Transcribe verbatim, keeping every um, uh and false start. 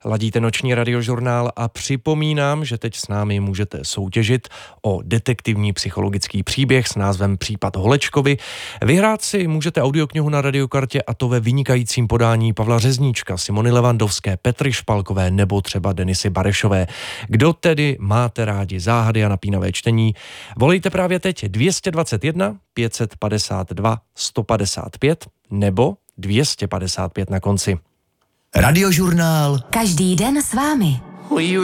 Ladíte noční radiožurnál a připomínám, že teď s námi můžete soutěžit o detektivní psychologický příběh s názvem Případ Holečkovy. Vyhrát si můžete audioknihu na radiokartě, a to ve vynikajícím podání Pavla Řezníčka, Simony Levandovské, Petry Špalkové nebo třeba Denisy Barešové. Kdo tedy máte rádi záhady a napínavé čtení? Volejte právě teď dvě stě dvacet jedna pět set padesát dva sto padesát pět nebo dvě stě padesát pět na konci. Radiožurnál. Každý den s vámi.